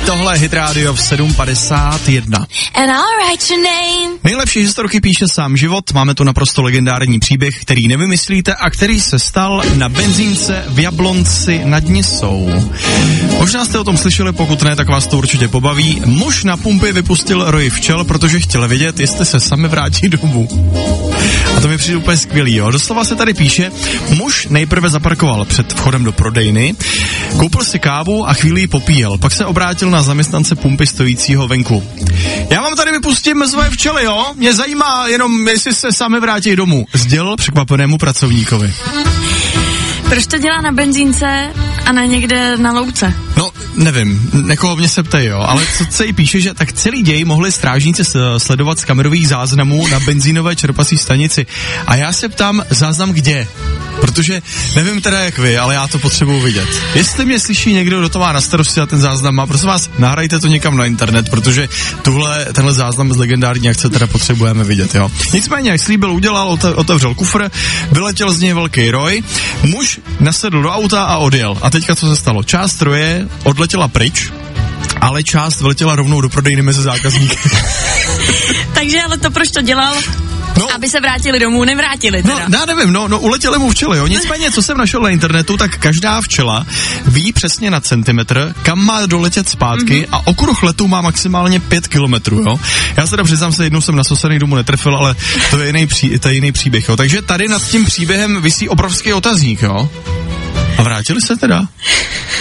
tohle je Hit Radio v 7:51. Nejlepší historky píše sám život, máme tu naprosto legendární příběh, který nevymyslíte a který se stal na benzínce v Jablonci nad Nisou. Možná jste o tom slyšeli, pokud ne, tak vás to určitě pobaví. Muž na pumpě vypustil roj včel, protože chtěl vědět, jestli se sami vrátí domů. A to mi přijde úplně skvělý, jo. Doslova se tady píše, muž nejprve zaparkoval před vchodem do prodejny, koupil si kávu a chvíli ji popíjel, pak se obrátil na zaměstnance pumpy stojícího venku. Já vám tady vypustím svoje včely, jo? Mě zajímá jenom, jestli se sami vrátí domů, sdělil překvapenému pracovníkovi. Proč to dělá na benzínce a ne někde na louce? No, nevím, někoho mě se ptej, jo, ale co se jí píše, že tak celý děj mohli strážníci sledovat z kamerových záznamů na benzínové čerpací stanici. A já se ptám, záznam kde? Protože nevím teda jak vy, ale já to potřebuji vidět. Jestli mě slyší někdo, kdo to má na starosti a ten záznam má, prosím vás, nahrajte to někam na internet, protože tenhle záznam z legendární akce teda potřebujeme vidět, jo. Nicméně, jak slíbil, udělal, otevřel kufr, vyletěl z něj velký roj, muž nasedl do auta a odjel. A teďka co se stalo? Část roje odletěla pryč, ale část vyletěla rovnou do prodejny mezi zákazníky. Takže ale to proč to dělal? No, aby se vrátili domů, nevrátili teda. No, já nevím, no uletěli mu včely, jo. Nicméně, co jsem našel na internetu, tak každá včela ví přesně na centimetr, kam má doletět zpátky a okruh letu má maximálně 5 kilometrů, jo. Já se teda přiznám se, jednou jsem na sosený domů netrefil, ale to je jiný příběh, jo. Takže tady nad tím příběhem visí obrovský otazník, jo. A vrátili se teda?